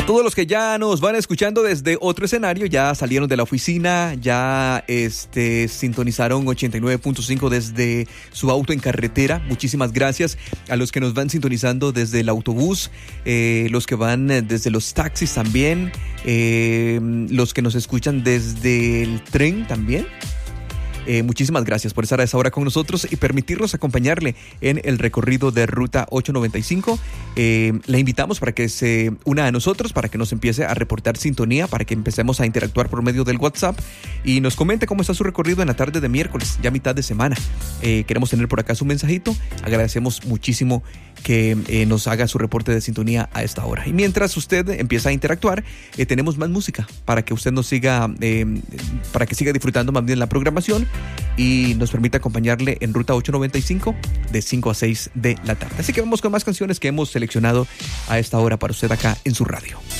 todos los que ya nos van escuchando desde otro escenario, ya salieron de la oficina, ya sintonizaron 89.5 desde su auto en carretera. Muchísimas gracias a los que nos van sintonizando desde el autobús, los que van desde los taxis también, los que nos escuchan desde el tren también. Muchísimas gracias por estar a esa hora con nosotros y permitirnos acompañarle en el recorrido de Ruta 895. Le invitamos para que se una a nosotros, para que nos empiece a reportar sintonía, para que empecemos a interactuar por medio del WhatsApp y nos comente cómo está su recorrido en la tarde de miércoles, ya mitad de semana. Queremos tener por acá su mensajito. Agradecemos muchísimo que nos haga su reporte de sintonía a esta hora. Y mientras usted empieza a interactuar, tenemos más música para que usted nos siga, para que siga disfrutando más bien la programación y nos permite acompañarle en Ruta 895 de 5 a 6 de la tarde. Así que vamos con más canciones que hemos seleccionado a esta hora para usted acá en su radio.